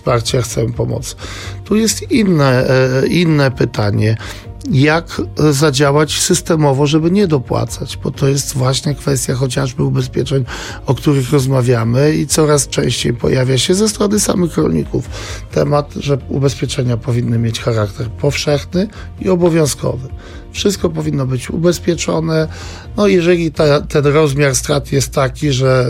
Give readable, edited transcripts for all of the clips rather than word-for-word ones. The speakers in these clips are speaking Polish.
wsparcia, chcemy pomocy. Tu jest inne pytanie. Jak zadziałać systemowo, żeby nie dopłacać, bo to jest właśnie kwestia chociażby ubezpieczeń, o których rozmawiamy i coraz częściej pojawia się ze strony samych rolników temat, że ubezpieczenia powinny mieć charakter powszechny i obowiązkowy. Wszystko powinno być ubezpieczone. No jeżeli ten rozmiar strat jest taki, że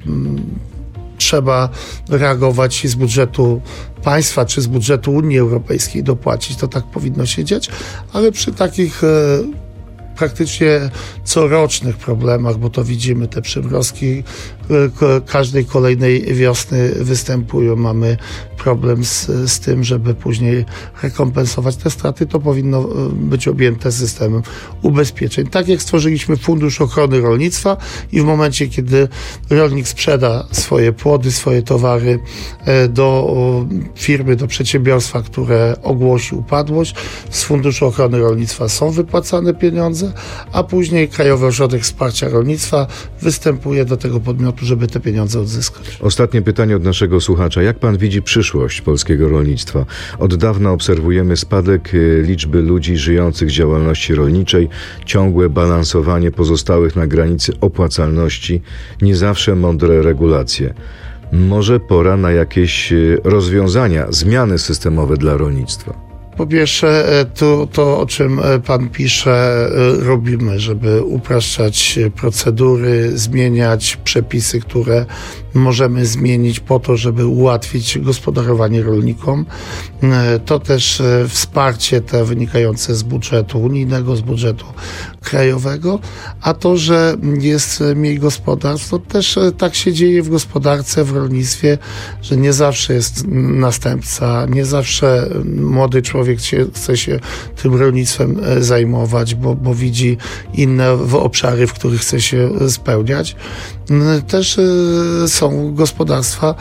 trzeba reagować i z budżetu państwa czy z budżetu Unii Europejskiej dopłacić, to tak powinno się dziać, ale przy takich praktycznie corocznych problemach, bo to widzimy, te przymrozki każdej kolejnej wiosny występują, mamy problem z tym, żeby później rekompensować te straty, to powinno być objęte systemem ubezpieczeń. Tak jak stworzyliśmy Fundusz Ochrony Rolnictwa i w momencie, kiedy rolnik sprzeda swoje płody, swoje towary do firmy, do przedsiębiorstwa, które ogłosi upadłość, z Funduszu Ochrony Rolnictwa są wypłacane pieniądze, a później Krajowy Ośrodek Wsparcia Rolnictwa występuje do tego podmiotu, żeby te pieniądze odzyskać. Ostatnie pytanie od naszego słuchacza. Jak pan widzi przyszłość polskiego rolnictwa? Od dawna obserwujemy spadek liczby ludzi żyjących z działalności rolniczej, ciągłe balansowanie pozostałych na granicy opłacalności, nie zawsze mądre regulacje. Może pora na jakieś rozwiązania, zmiany systemowe dla rolnictwa? Po pierwsze, to o czym pan pisze, robimy, żeby upraszczać procedury, zmieniać przepisy, które możemy zmienić po to, żeby ułatwić gospodarowanie rolnikom. To też wsparcie te wynikające z budżetu unijnego, z budżetu krajowego, a to, że jest mniej gospodarstw, to też tak się dzieje w gospodarce, w rolnictwie, że nie zawsze jest następca, nie zawsze młody człowiek chce się tym rolnictwem zajmować, bo widzi inne obszary, w których chce się spełniać. Też są gospodarstwa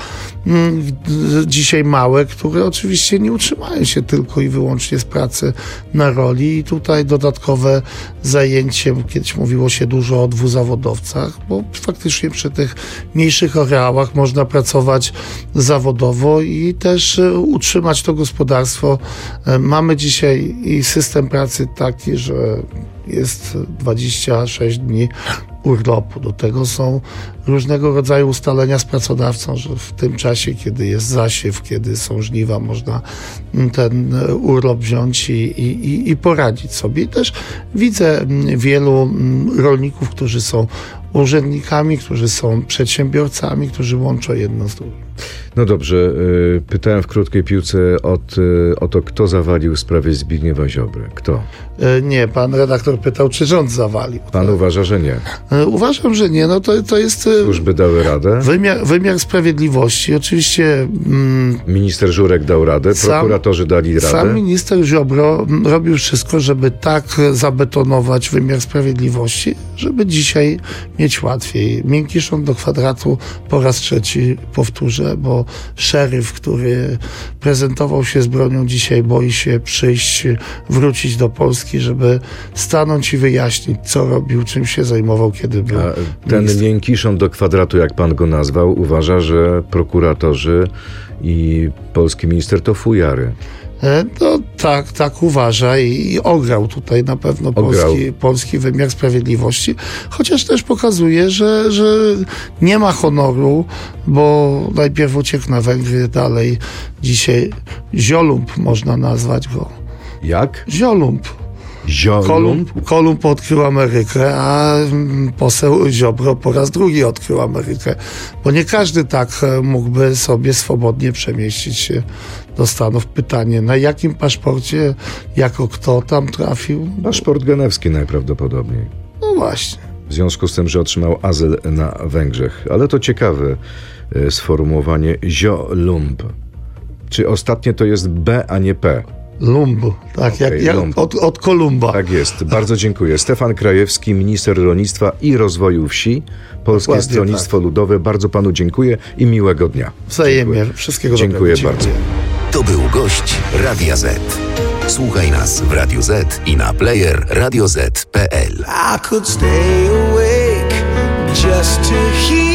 dzisiaj małe, które oczywiście nie utrzymają się tylko i wyłącznie z pracy na roli i tutaj dodatkowe zajęcie, kiedyś mówiło się dużo o dwuzawodowcach, bo faktycznie przy tych mniejszych areałach można pracować zawodowo i też utrzymać to gospodarstwo. Mamy dzisiaj i system pracy taki, że jest 26 dni urlopu. Do tego są różnego rodzaju ustalenia z pracodawcą, że w tym czasie, kiedy jest zasiew, kiedy są żniwa, można ten urlop wziąć i poradzić sobie. I też widzę wielu rolników, którzy są urzędnikami, którzy są przedsiębiorcami, którzy łączą jedno z drugim. No dobrze, pytałem w krótkiej piłce o to, kto zawalił w sprawie Zbigniewa Ziobry. Kto? Nie, pan redaktor pytał, czy rząd zawalił. Pan uważa, że nie? Uważam, że nie. No to jest... Służby dały radę? Wymiar sprawiedliwości. Oczywiście... Minister Żurek dał radę, prokuratorzy dali radę. Sam minister Ziobro robił wszystko, żeby tak zabetonować wymiar sprawiedliwości, żeby dzisiaj mieć łatwiej. Miękki sąd do kwadratu po raz trzeci powtórzę, bo szeryf, który prezentował się z bronią, dzisiaj boi się przyjść, wrócić do Polski, żeby stanąć i wyjaśnić, co robił, czym się zajmował, kiedy był ten miękiszon do kwadratu, jak pan go nazwał, uważa, że prokuratorzy i polski minister to fujary. No tak uważa i ograł tutaj na pewno polski wymiar sprawiedliwości, chociaż też pokazuje, że nie ma honoru, bo najpierw uciekł na Węgry, dalej dzisiaj Ziolumb można nazwać go. Jak? Ziolumb. Kolumb odkrył Amerykę, a poseł Ziobro po raz drugi odkrył Amerykę, bo nie każdy tak mógłby sobie swobodnie przemieścić się do Stanów. Pytanie, na jakim paszporcie, jako kto tam trafił? Paszport genewski najprawdopodobniej. No właśnie. W związku z tym, że otrzymał azyl na Węgrzech. Ale to ciekawe sformułowanie Ziolumb. Czy ostatnie to jest B, a nie P? Lumb, tak, okay, jak od Kolumba. Tak jest, bardzo dziękuję. Stefan Krajewski, minister rolnictwa i rozwoju wsi, Polskie Stronnictwo Ludowe. Bardzo panu dziękuję i miłego dnia. Wzajemnie, dziękuję. Wszystkiego dobrego. Dziękuję bardzo. To był gość Radia Z. Słuchaj nas w Radio Z i na player radioz.pl. I could stay awake just to hear